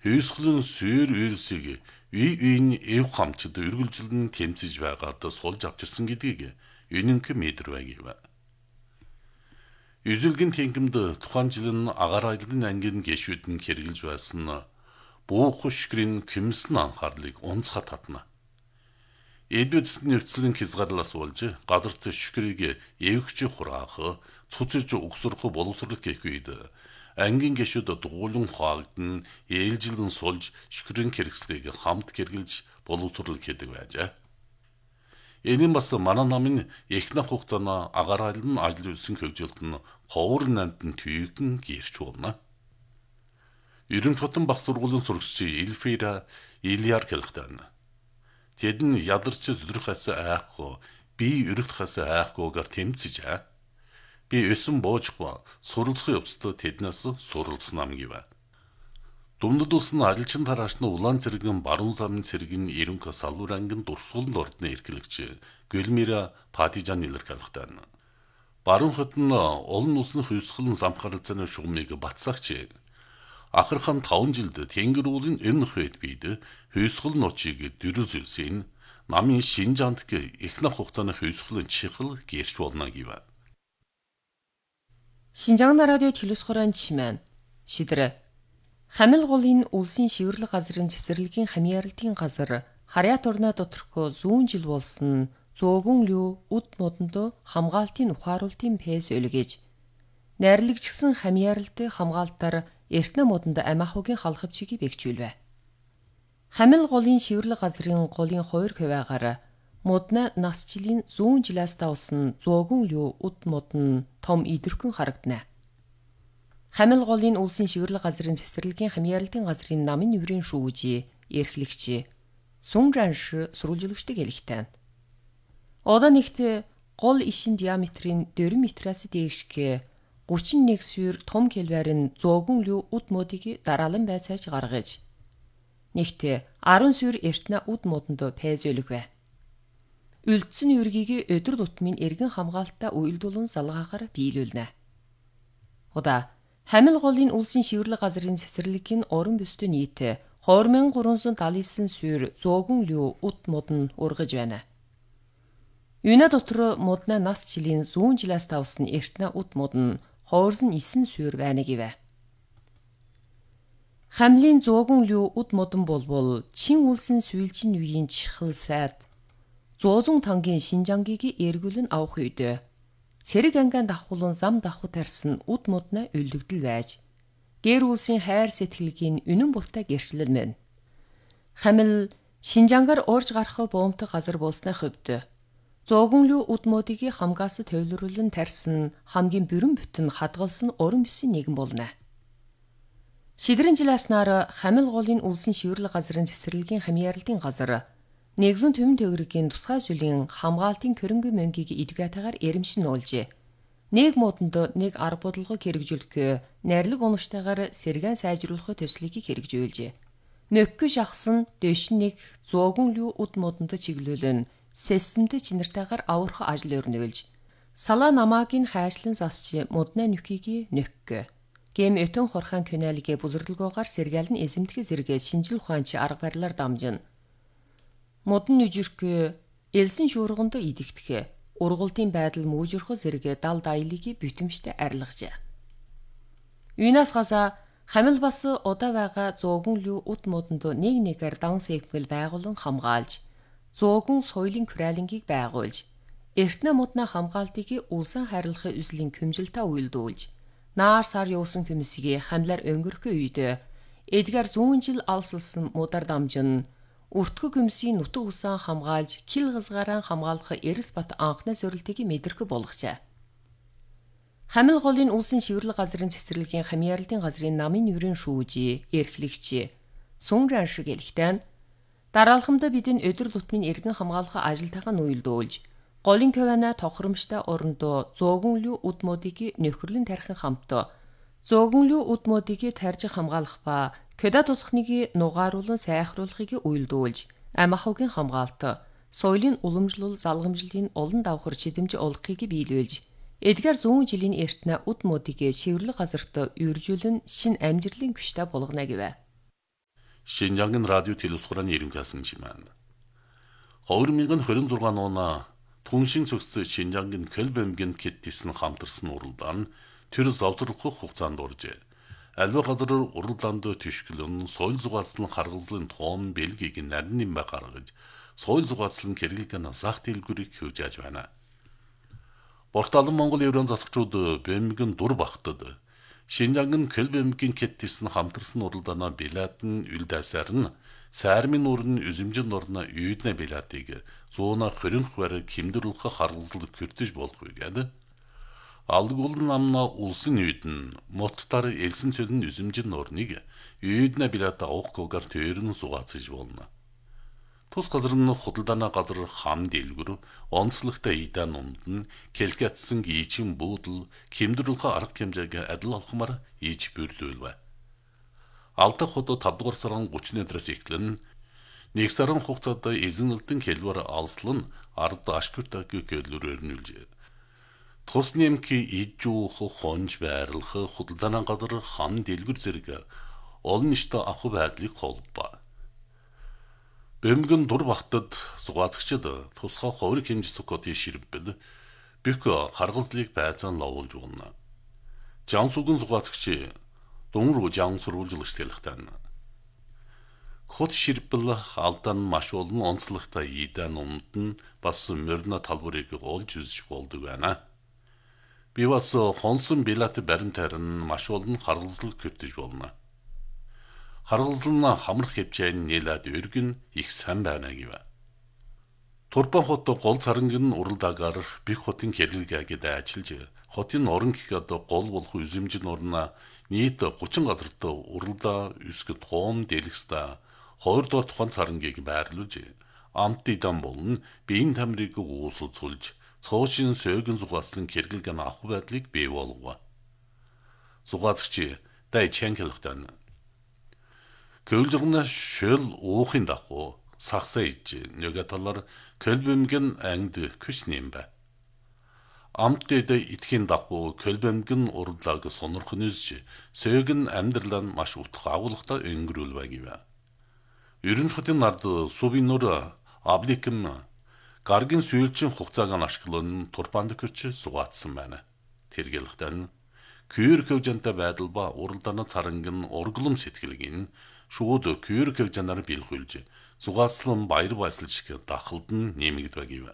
Хүйсгэлэн сүйр үйлсийг үеийн эв хамчд үргэлжлэн тэмцэж байгаад сулж авчирсан гэдгийг Юнинк мэдэрвэ гэв. Үзэлгэн тэнгэмд тухайн жил нь агаар айлгын ангийн гişүүд нь хэрэгжилж байсан буу хушгрийн küмсэн анхаарлыг онцгой татна. Эдвэдсэд нөхцөлийн хязгаарлаас болж газарт шүхрийг эвгч хураах, цуцж угсрах боловсрол гэх үед ангийн гişүүд дуулан хаагдан ээлжилэн сулж шүхрийн хэрэгслийг хамт гэргэлж боловсрол хийдэг байжээ. Энэ бас манай намын эхнэх хугацааны агаар айлын ажил үйлсэн хөгжилт нь ховор намтан түйгэн гэрч болно. Ерөн шатан бах сургуулийн сурагч Эльфира Ильяр хэлэхдээ тэд нь ядарч зүрхээс айхгүй, би өргөхөөс айхгүйгээр тэмцэж би өсөн боожгүй суралцах явцад тэднээс суралцсан ам гэв. Дүмдэд улсын ажилчин тараачны улаан цэргийн баруун замын цэргийн Ирэнх салуурангийн дурсгаланд ордны эрхлэгч Гөлмира Падижан илэрхийлэхдээ баруун хот нь олон улсын хүйсгэлэн замхаралцааны шугамыг батсагч ахархан 5 жилд тэнгэр уулын өмнөх үед бид хүйсгэл нуучийг дөрүзэлсэн намын Шинжаандг эхнэх хугацааны хүйсгэлэн чихэл гэрч болно гэв. Шинжаан радио телевизхорон чимэн шидрэ Хамилгуулын улсын шивэрлэг газрын цэцэрлэгийн хамьяаралтын газар харьяа турна доторхоо 100 жил болсон зөөгөн лүү үд модондоо хамгаалтын ухааруултын пэс өлгөж найрлагчсан хамьяаралтай хамгаалтаар эртнэ модонд амиахугийн халахвчийг бэгжүүлвэ. Хамилгуулын шивэрлэг газрын голын 2 хувиагаар модна насжилийн 100 жилээс давсан зөөгөн лүү үд модон том идэрхэн харагдана. Хамилгуулын улсын шивэрлэг газрын цэцэрлэгийн хамьяаралтын газрын намын нүрийн шүүжи, эрхлэгч, Сүн Ранш сурвалжлагчдыг хэлэхтэн. Одоо нэгт гол ишин диаметрийн 4 метраас дээшгэ 31 сүйр том кельварын зөөгөн лүү үд модыг дараалан байцааж гаргаж нэгт 10 сүйр эртнэ үд модонд пэзөлгвэ. Үлдсэн үргийг өдөр тутмын эргэн хамгаалтаа уйлдуулан салгаагаар биелүүлнэ. Удаа Хамилгуулын улсын шивэрлэг газрын цэцэрлэгийн орон бүстэй нийт 2379 сүйр зөөгөн лүү үд модон ургаж байна. Юна дотор модна нас жилийн 100 жилээс давсан эртнэ үд модон хоорсон 9 сүйр байна гэвэ. Хамлын зөөгөн лүү үд модон болбол чин улсын сүййлжин үеийн чихэл сайд 100 тангийн Шинжаангийг эргүүлэн авах үед цэрэг ангиан давхуулан зам давхад тарьсан үд модна өлдөгдөл байж гэр улсын хайр сэтгэлгийн үнэн бултай гэрчлэл мэн. Хамил Шинжаангаар орж гарах боомтой газар болсны хувьд зөөгөн лүү үд модыг хамгаас тойлруулан тарьсан хамгийн бүрэн бүтэн хадгалсан орон бүсийн нэгэн болно. Шидрэн жилааснаар Хамилгуулын улсын шивэрлэг газрын цэцэрлэгийн хамьяаралтын газар нэгэн төмөн төгрөгийн тусгай сүлийн хамгаалтын хөрөнгө мөнгийг эдгэтагаар эрэмшин уулжээ. Нэг модонд нэг арга бодлогыг хэрэгжүүлэх, найрлаг унаштайгаар сэргэн сайжруулах төслийг хэрэгжүүлжээ. Мөккө шахсан дэш нэг зөөгөн лүү үд модонд чиглүүлэн системтэй чинартайгаар аврах ажил өрнөвлж салаа намаагийн хайшлан засч модна нүхийг нөккө. Гэм өтөн хорхан кюналигэ бузэрлгоогоор сэргэлэн эзэмтгэх зэрэг шинжил ухаанч арга барилаар дамжин модон нүжирх элсэн шуургонд идэгдэх ургалтын байдал мүүжөрхө зэрэг дал даялыг бүтэмжтэй арилгажээ. Юнас гаса Хамил бас удаа байгаа зөөгөн лүү үд модонд нэг нэгээр дан сегмэл байгуулан хамгаалж зөөгөн соёлын курайлангийг байгуулж эртнэ модна хамгаалтыг улсын харилцах үзлийн көмжилтэ уйлдуулж наар сар юусан комиссийг хамлаар өнгөрөх үед эдгээр 100 жил алсалсан мудар дамжин өртгө комиссийн нутаг усан хамгаалж кил газгараа хамгаалах Эрс бат анхны сорилтыг мэдрэх болгожээ. Хамилгуулын улсын шивэрлэг газрын цэцэрлэгийн хамьяаралтын газрын намын нүрийн шүүжи, эрхлэгч, Сүн Ранш гэлэхтэн дараалхамда бидэн өдөр тутмын эргэн хамгаалах ажилтайгаа нуйлдуулж голын кавана тохиромжтой орондоо зөөгөн лүү үд модыг нөхөрлөн тарих хамт зөөгөн лүү үд модыг тарьж хамгаалах ба кэда тусахныг нугааруулан сайхруулахыг уйлдуулж амахугийн хамгаалт соёлын уламжлал залгамжлалын олон давхар шидэмж олохыг биелүүлж эдгээр 100 жилийн эртнэ үд модыг шивэрлэг газарт үржүүлэн шин амжилтын күштэй болгоно гэвэ. Шинжангийн радио телевизхураны ирэнгасанжимаана. 2026 оноо түншин зөвсөж Шинжангийн Көлбэмгийн кэттисн хамтарсан уралдаан тэр завзруулах хугацаанд оржээ. Альва гадар уралдаанд төшгөлөн соёл зугаалсан харгалзлын тоон бэлгийг нарийн нэмбэ гаргаж соёл зугаалсан кэргэлгэн зах дэлгүүрийг хөвж яаж байна. Порталын Монгол еврон засагчууд Бэмгийн дур багтад Шинжангийн Көлбэмгийн кэттисн хамтарсан уралдаанаа билатын үлдасаар нь Саармын нуурын үзэмжин норна үйднэ билатыг зууна хөрөнх бараг хэмдэрүүлэх харгалзал көрдөж болох үед алгуулн намна улсын үйдэн моттар элсэн цөлн үзэмжин норныг үйднэ билата авахгүйгээр төрн сугаацж болно. Тус газар нь худалдаана газар хам дэлгүр онцлогтой идан унд нь кэлхэтсэн гийчин буудал хэмдэрүүлэх арга хэмжээг адил олхмаар иж бүрлүүлвэ. Алдах худо 5 дугаар сарын 30-ноос эхлэн 1 сарын хугацаанд эзэнэлтэн хэлбэр алслан ард ашгүртаг гэлүүрээр нүүлжээ. Тус нэмки ижүүх хонж байрлах худалдааны газар хам дэлгүр зэрэг олон ништэй авах байдлыг холбоо. Бэмгэн дур багтад зугаацчид тусгай хувирх хэмжээсэх кодын ширбэл бүх харгалзлыг байцаан ловуулж болно. Жансүгэн зугаацчи Дөнгөрөө жан сурвалжлагч тэлхтэн. Хот ширбэл алдан маш олон онцлогтой идан умд нь бас мөрнө талбарыг олж үзэж болдог байна. Би бас хонсон билат баримтаар нь маш олон харгалзал көрдөж болно. Харгалзал нь хамрах хэмжээний нэлээд өргөн их сайн байна гэв. Турбан хот гол царангийн уралдаагаар бих хотын хэрэглэгийг ажиллаж хотын орон гэхэд гол болох үзэмжин орно нийт 30 газарт уралдаа үсгэд хоом дэлгэста 2 дугаар тухайн царангийг байрлуулж амт идан болон биеийн тамирыг уусалцуулж цоошин сөөгөн зугаалсан хэрэглэгийн авах байдлыг бий болгов. Зугаацч дай чангалхтан. Көлжгнэ шөл уухын дагуу сахсаа иж нөгөө талаар Көлбэмгийн ангид küsнэм бай. Амтд итгэхийн дагуу Көлбэмгийн уралдааг сонирхон үзж сөөгн амьдрал нь маш утга агуулгатай өнгөрүүлвэ гэв. Ерөнхий хотын нард сувинур абликм гаргийн сүйрчин хугацааг нь ашиглан турбанд көч сугаацсан байна. Тэргэлхтэр нь күйр хөвжөнтэй байдал ба уралдааны царангын урглам сэтгэлгийн шууд күйр хөвжөнөр бэлгүүлж сугаацлан баяр баясгал шиг дахалд нь нэмэгдвэ гэв.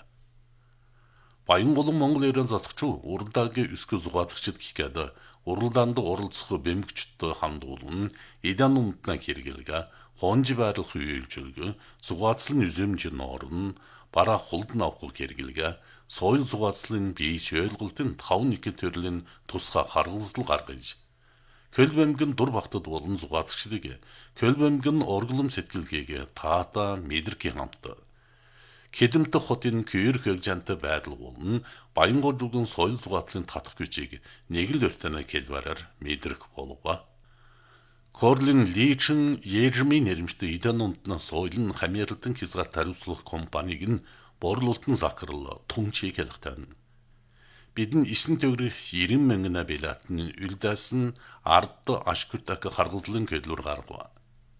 Баянголон Монгол еврон засагчуу уралдаагийн өсгө зугаацчид гэхэд уралдаанд оролцох бэмгчдтэй хамдуулан идан умдна хэрэгэлгээ хонж байрлах үйлчилгээ зугаацлын үзэмжин орн бараа хулдан авах хэрэгэлгээ соёл зугаацлын бийж ойлголтын 5 төрлийн тусгай харгалзал гаргаж Көлбэмгийн дур багтад болон зугаацчдыг Көлбэмгийн урглам сэтгэлгээг таата мэдрэх хамт Кэдэмтэх хотын күйр хөвжөнтэй байдал болон Баянгол зүгэн соёл зугаацлын татах хүчийг нэг л өртөнө хэлбэрээр мэдрэх болов. Корлин Личин Ежми нэрмжтэй идан ундна соёлын хамьярлалтын хязгаарт хариуцлах компаниг нь борлуулалтын захирал Тунчиг хэлхтэн. Бидэн 9 төгрөг 90 мянган билатын үлдээс нь ард ашгүртак харгалзлын кэдлүр гаргав.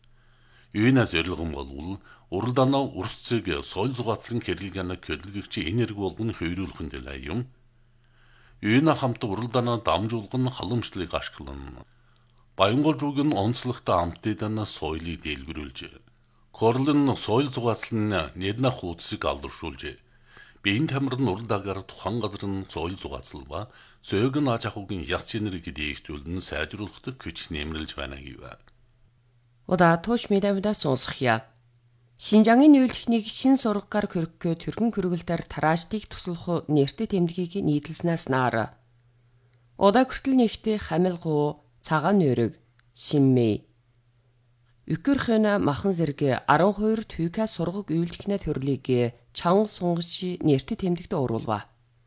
Үйнэ зорилгон болвол уралдаанаа үрсцэг соёл зугаацлын хэрэглэгийн хөдөлгөгч энерги болгоны хөврүүлхэн дэлээ юм. Үйнэ хамт уралдаанаа дамжуулах нь халамжлалыг ашиглан Баянгол зүгэн онцлогтой амтдын соёлыг дэлгэрүүлж Корлин соёл зугаацлын нэрнэ хуудсыг алдаршуулж биеийн тамир нь уралдаагаар тухайн газрын соёл зугаацлал ба сөөгн аж ахуйн яц энерги дээгтүүлэн сайжруулахад хүч нэмэрлэж байна гэв. Удаа туш медамда сонсхия. Шинжангийн үйлдвэрийг шин сургагаар көрөхгөө түргэн хөргөлдөр тарааждыг туслах нэртэй тэмдгийг нийтлснаас наар. Удаа хүртэл нэгтээ хамилгуу, цагаан нөрөг, шиммэй. Үкэрхэн махан зэрэг 12 түйка сургаг үйлдвэрнэ төрлийг чанга сунгаж нэртэй тэмдэгт оруулва.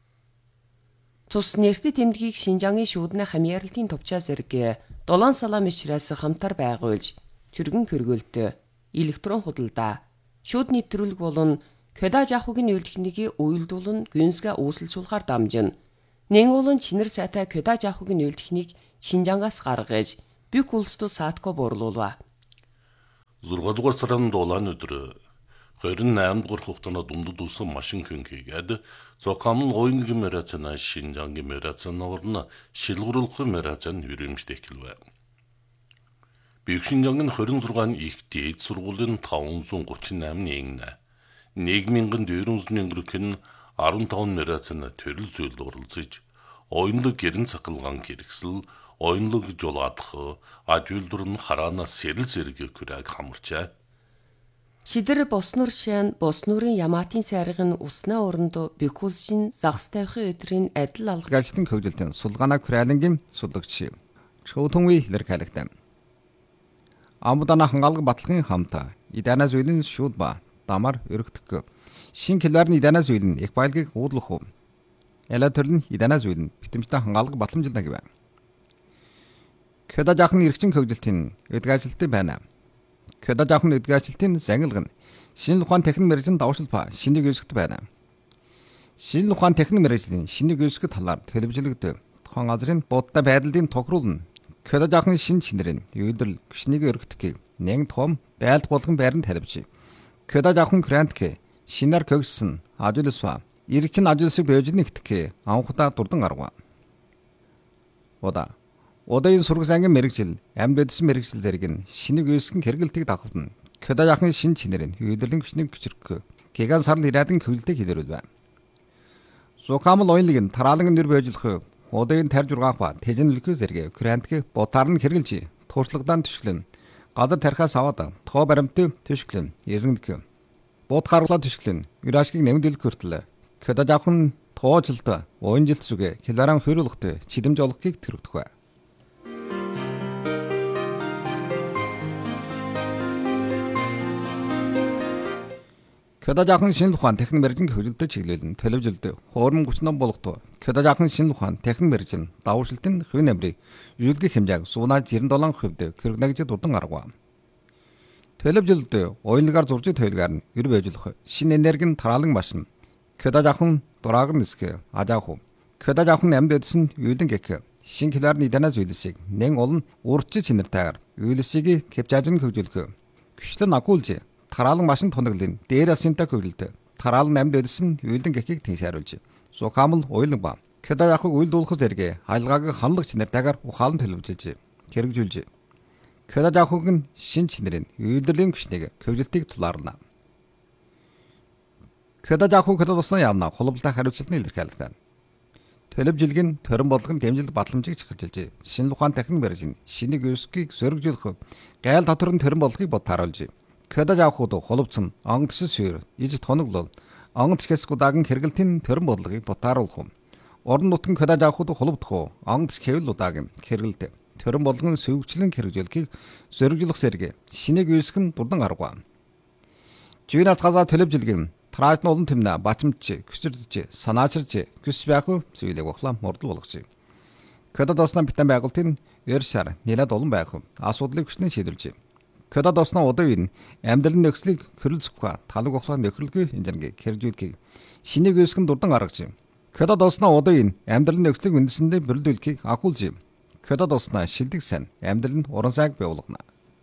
Тус нэртэй тэмдгийг Шинжангийн шүүднэ хамьяарлалтын төвчаа зэрэг 7 салам ичраас хамтар байгуулж түргэн хөргөлтөө электрон худалдаа, шүүд нэвтрүүлэг болон кодаж ахуйн үйлдвэрийг уйлдуулан гүнсгэ үүсэлцүүлэхээр дамжин. Нэн олон чинэр сайтай кодаж ахуйн үйлдвэрийг Шинжангаас гаргаж бүх улсдуу саатко борлуулва. 6 дугаар сарын дулаан өдөр 28 дугаар хугацаанд дундад улсын машин хөнхийгээд Зокамл ойнгийн мэрацана Шинжангийн мэрацана орно шилгуурлахын мэрацан юрэмжтэй эхэлвэ. Бэвшинжангийн 26 их дээд сургуулийн 538 нэгнэ. 1400 гэрхэн 15 мэрацана төрөл зүйл оролцож ойнлог гэрэн цахилгаан хэрэгсэл ойнлог жолоодох ажуулдурн хараанаас сэрэл зэрэг күрэг хамарчаа. Шидэр боснуур шин боснуурын Яматын сайргын уснаа орондоо Бекулшин загас тавихын өдрийн адил алга Галжтын хөгжилтэн сулгаана Кралингийн суллагч Чөүтөнгүй илэрхийлэгдэв. Амудана хангалга батлагын хамта идана зүйлэн шууд ба дамар өргөдөх. Шин киларны идана зүйлэн их байлгийг уудлах уу. Эла төрлөн идана зүйлэн битэмжтэй хангалга батламжлна гэв. Көда жаахан эргчин хөгжилтэн эдгажилттай байна. Көда жаахан эдгажилтын зангилгын шинэ ухаан техник мэргэжлийн давшил ба шинийг өсгөд байна. Шинэ ухаан техник мэргэжлийн шинийг өсгөх талаар төлөвлөгдөв. Тухайн газрын буддаа байдлын тохируулна. Көда жаахан шинэ чинэрийн үйлдэл гүшнийг өргөдөх нэг том байлд болгон байранд харивч. Көда жаахан грантк шинээр көгсөн ажуулсва эргчин ажуулсыг бэжний итгэх анхудаа дурдан арга. Одаын сургасангийн мэрэгжил амьд эдсэн мэрэгжилдэрг нь шинийг өсгөн хэрэгэлтийг дагуулна. Көда жаахан шинэ чинэрийн үйлдвэрлэлийн гүшнийг гүчрэх гиган сарл ирээдэн хөвлөлтийг хэлэрвэ. Зокамл ойнлог нь тараалан нэр бэжлэх одаын тарж ургаах ба тэжинлэхүү зэрэг грантк ботаар нь хэрэгжилж туурчлагдаан төшгөлн газар тархаас аваад тоо баримтыг төшгөлн эзэнгдэх. Бут харуулаа төшгөлн юрашгийг нэмдэлэх хүртэл көда жаахан тоожилт уянжилт зүгэ хиларан хөрөлгөт чидэмж олохыг төрөгдөх бай. Көда жаахан шинэ ухаан техник мэргэжлийн хөгжилтөд чиглүүлэн төлөвлөлд хуурам 30 ном болгох. Көда жаахан шинэ ухаан техник мэргэжлийн давшилтын хувийн амрыг үйлдэх хэмжээг суунаа 97% хэрэгнэгж дурдан арга. Төлөвлөлд ойлгаар зурж төлөвлөөр нь ер бэжлэх шинэ энергийн тараалан машин. Көда жаахан дураагаар нисэх ажаах. Көда жаахан амьд эдсэн үйлдэн гэх шинэ киларны дана зүйлсийг нэн олон урдч чинэртэйгээр үйлсийг кэпжаажин хөгжүүлэх. Гүшлэн акуулж тараалан машин тоноглын дээрээс синтак хөвлөлт тараалан амьд эдсэн үйлдэн гэхийг тэншааруулж Зокамл ойлог ба көда жаахан үйлдүүлэх зэрэг хайлгааг ханлаг чинэртэйгээр ухаалан төлөвлөж хэрэгжүүлж көда жаахан шин чинэрийн үйлдвэрлэлийн гүшнийг хөгжилтийг тулаарна. Көда жаахан көда тусна явна холболтой хариуцлагын илэрхийлэлтэй. Төлөвжилгийн төрөн бодлогын дэмжил батламжийг чиглэлж шинэ ухаан техник мэргэжийн шинийг өсгөхийг зоригжуулах гайл татварын төрөн бодлогыг бодтааруулж көда жаахууд холбоцсон онгодш сүйр иж тоноглол онгодш хэсгүүдийн хэрэгэлтийн төрөн бодлогыг бодтааруулах. Орон нутгийн көда жаахууд холбогдох онгодш хэвлэл удаагийн хэрэгэлт төрөн бодлогын сүйгчлэн хэрэгжүүлэхийг зоригжуулах зэрэг шинийг үүсгэн дурдан арга. Жинас газар төлөвжилгийн траачны олон тэмнэ бачимч гүсэрдэж санаачирж гүс байх зүйлийг ухлаа мордол болгож. Көда досноо битэн байгуултын ершар нэлээд олон байх асуудлыг хүчнээ шийдвэрлэж. Көда досноо удаа амьдралын нөхцөлийг хөрөлцөхгүй талаг ухлаа нөхрөлгүй инженерийг хэрэгжүүлэхийг шинийг үүсгэн дурдан аргаж. Көда досноо удаа амьдралын нөхцөлийг үндэсэндээ бүрдүүлэхийг ахуулж. Көда досноо шилдэг сан амьдрал нь уран сайг буулгана.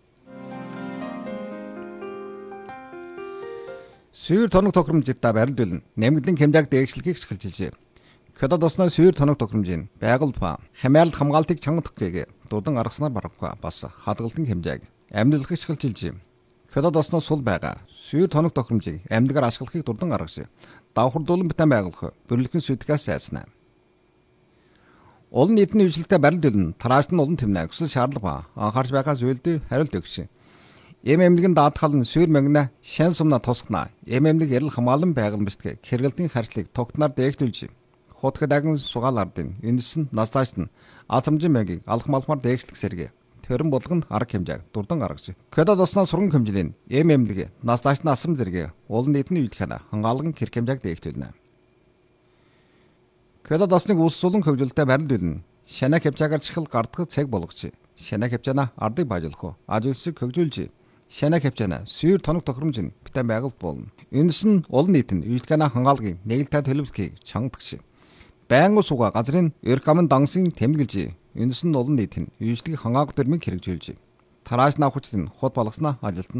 Сүйр тоног тохиромжтой барилдуулна нэмэгдлийн хэмжээг дээгшлэхийг чиглэлж. Көда досноо сүйр тоног тохиромжийн байгуулт ба хамаарал хамгаалтыг чангадахгүйг дурдан аргаснаар барахгүй бас хадгалтын хэмжээг амьдлахыг чиглэлж. Көда досноо сул байгаа сүйр тоног тохиромжийг амьдгаар ашиглахыг дурдан аргаж давхардуулан битэн байгуулах бүрлэхэн сүтгэс сайснаа. Олон нийтийн үйлчлэлтэй барилдуулна тараачны олон тэмнэ өсөл шаардлага анхаарч байгаа зүйлд хариулт өгч. Эмэмлэгэн даатгалан сүйр мөнгнө шан сумна тусгана. Эмэмлэг ярил хамгаалан байгууламжтай хэрэгэлтийн харьцлыг тогтноор дээгдүүлж. Хотгодагийн сугаал ардын үндэсн настаачт нь атамжин мөнгийг алах малмаар дээгшлэх сэргэ. Төрөн бодлого нь арга хэмжээг дурдан аргаж. Көда досноо сурган хэмжээний эмэмлэг настаачны асам зэрэг олон нийтийн үйлдэх хангаалган хэрэг хэмжээг дээгдүүлнэ. Көда досныг улсуулан хөгжүүлэлтэд барилдуулна. Шана хэмжээгээр чихэл гардах цаг болгож. Шана хэмжээна ардыг баажуулах ажуулсыг хөгжүүлж. Шана хэмжээна сүйр тоног тохиромжийн битэн байгуулт болно. Энэс нь олон нийтэнд үйлдэх хангаалгын нээлттэй төлөвлөхийг чангадагч. Байнгын суга газрын эргамын дансын тэмдэглэж. Энэс нь олон нийтэнд үйлчлэгийг хангаах төрмийг хэрэгжүүлж. Тарааж навхчдын хот болгосноо ажилтна.